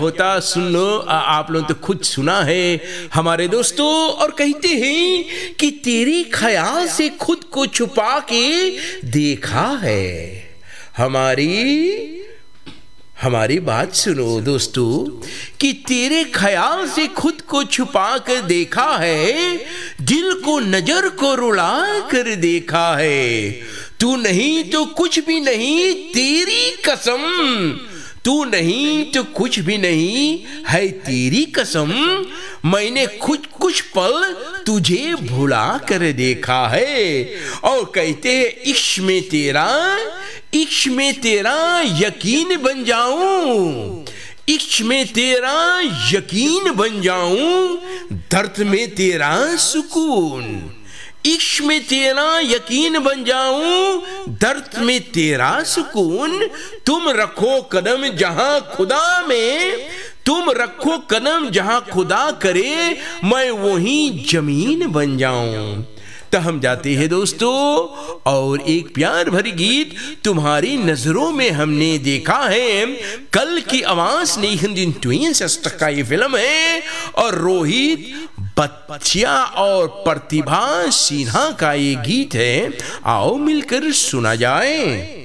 होता सुन लो। आप लोगों ने तो खुद सुना है हमारे दोस्तों। और कहते हैं कि तेरे ख्याल से खुद को छुपा के देखा है। हमारी बात सुनो दोस्तों कि तेरे ख्याल से खुद को छुपा कर देखा है, दिल को नजर को रुला कर देखा है। तू नहीं तो कुछ भी नहीं तेरी कसम, तू नहीं तो कुछ भी नहीं है तेरी कसम। मैंने कुछ पल तुझे भुला कर देखा है। और कहते हैं इश्क में तेरा यकीन बन जाऊं, इश्क में तेरा यकीन बन जाऊं, दर्द में तेरा सुकून। इश्क में तेरा यकीन बन जाऊं, दर्द में तेरा सुकून। तुम रखो कदम जहां खुदा में, तुम रखो कदम जहां खुदा करे, मैं वहीं जमीन बन जाऊं। तो हम जाते हैं दोस्तों और एक प्यार भरी गीत तुम्हारी नजरों में हमने देखा है। कल की आवाज नहीं हिंदी ट्विंस का ये फिल्म है और रोहित बच्चिया और प्रतिभा सिन्हा का ये गीत है। आओ मिलकर सुना जाए।